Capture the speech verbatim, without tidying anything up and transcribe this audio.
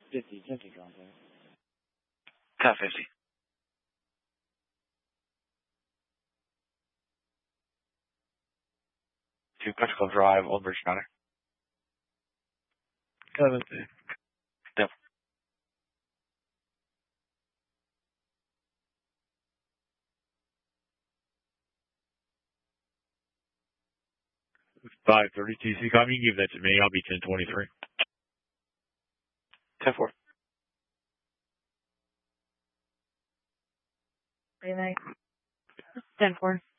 fifty, fifty contact. ten fifty. To Mexico Drive, Old Bridge County. seventy. Yep. five thirty T C com. You can give that to me. I'll be ten twenty-three. ten four. Green light. ten four.